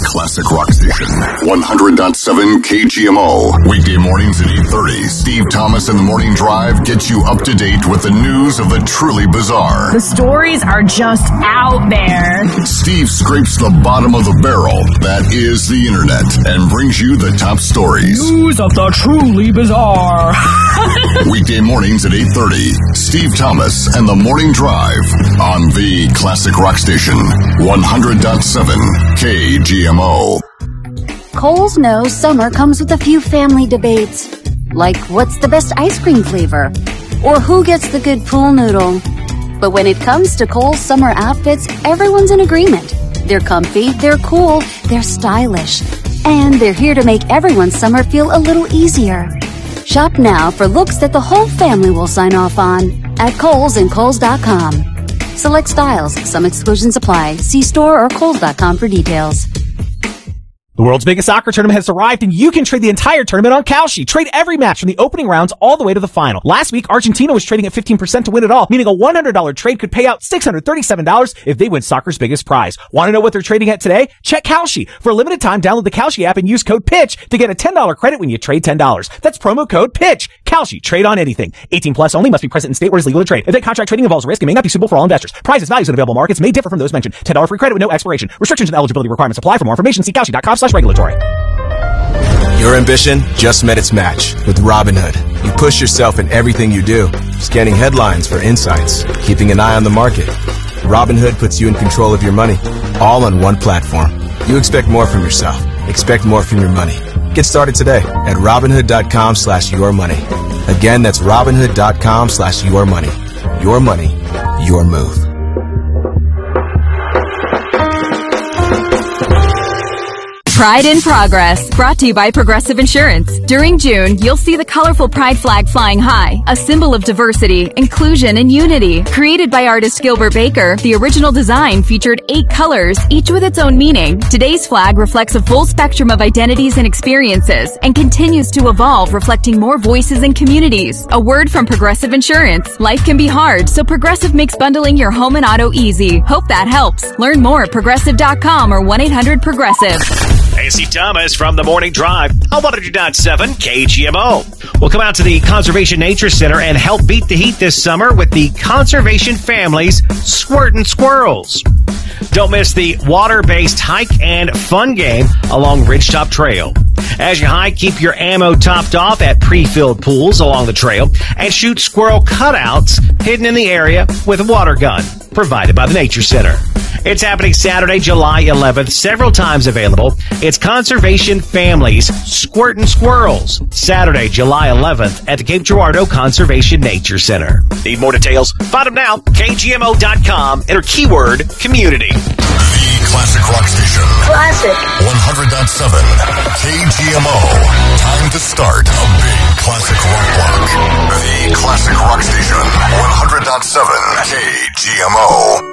classic rock station. 100.7 KGMO. Weekday mornings at 8:30. Steve Thomas in the Morning Drive gets you up to date with the news of the truly bizarre. The stories are just out there. Steve scrapes the bottom of the barrel, that is the internet, and brings you the top stories. News of the truly bizarre. Weekday mornings at 8:30. Steve Thomas and the Morning Drive on the classic rock station. 100.7 KGMO. Kohl's knows summer comes with a few family debates, like what's the best ice cream flavor, or who gets the good pool noodle. But when it comes to Kohl's summer outfits, everyone's in agreement. They're comfy, they're cool, they're stylish, and they're here to make everyone's summer feel a little easier. Shop now for looks that the whole family will sign off on at Kohl's and Kohl's.com. Select styles. Some exclusions apply. See store or Kohl's.com for details. The world's biggest soccer tournament has arrived, and you can trade the entire tournament on Kalshi. Trade every match from the opening rounds all the way to the final. Last week, Argentina was trading at 15% to win it all, meaning a $100 trade could pay out $637 if they win soccer's biggest prize. Want to know what they're trading at today? Check Kalshi. For a limited time, download the Kalshi app and use code PITCH to get a $10 credit when you trade $10. That's promo code PITCH. Kalshi. Trade on anything. 18 plus only. Must be present in state where it is legal to trade. Event contract trading involves risk and may not be suitable for all investors. Prices, values, and available markets may differ from those mentioned. $10 free credit with no expiration. Restrictions and eligibility requirements apply. For more information, see Kalshi.com/regulatory. Your ambition just met its match with Robinhood. You push yourself in everything you do, scanning headlines for insights, keeping an eye on the market. Robinhood puts you in control of your money, all on one platform. You expect more from yourself. Expect more from your money. Get started today at Robinhood.com/yourmoney. Again, that's Robinhood.com/yourmoney. Your money, your move. Pride in Progress, brought to you by Progressive Insurance. During June, you'll see the colorful pride flag flying high, a symbol of diversity, inclusion, and unity. Created by artist Gilbert Baker, the original design featured 8 colors, each with its own meaning. Today's flag reflects a full spectrum of identities and experiences, and continues to evolve, reflecting more voices and communities. A word from Progressive Insurance. Life can be hard, so Progressive makes bundling your home and auto easy. Hope that helps. Learn more at Progressive.com or 1-800-PROGRESSIVE. Hey, Steve Thomas from the Morning Drive on 100.7 KGMO. We'll come out to the Conservation Nature Center and help beat the heat this summer with the Conservation Family's Squirtin' Squirrels. Don't miss the water-based hike and fun game along Ridgetop Trail. As you hike, keep your ammo topped off at pre-filled pools along the trail and shoot squirrel cutouts hidden in the area with a water gun provided by the Nature Center. It's happening Saturday, July 11th, several times available. It's Conservation Family's Squirtin' Squirrels, Saturday, July 11th at the Cape Girardeau Conservation Nature Center. Need more details? Find them now, KGMO.com, enter keyword community. The classic rock station. Classic. 100.7 KGMO. Time to start a big classic rock block. The classic rock station. 100.7 KGMO.